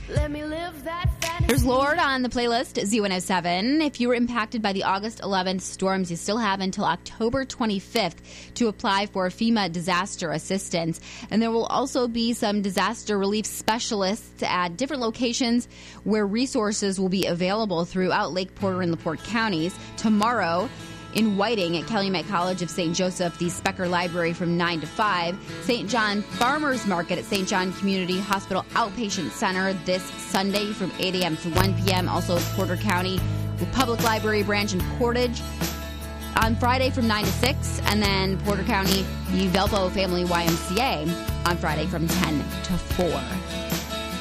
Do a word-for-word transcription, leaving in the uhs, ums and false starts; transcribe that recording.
Let me live that fantasy. There's Lord on the playlist, Z one oh seven. If you were impacted by the August eleventh storms, you still have until October twenty-fifth to apply for FEMA disaster assistance. And there will also be some disaster relief specialists at different locations where resources will be available throughout Lake Porter and LaPorte counties. Tomorrow, in Whiting at Calumet College of Saint Joseph, the Specker Library from nine to five. Saint John Farmers Market at Saint John Community Hospital Outpatient Center this Sunday from eight a.m. to one p.m. Also, Porter County Public Library branch in Portage on Friday from nine to six. And then Porter County, the Velpo Family Y M C A on Friday from ten to four.